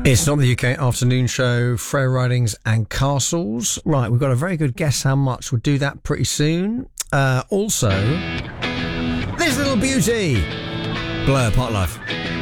It's not the UK afternoon show, Freya Ridings and Castles. Right, we've got a very good Guess How Much. We'll do that pretty soon. Also, this little beauty, Blur, Part Life.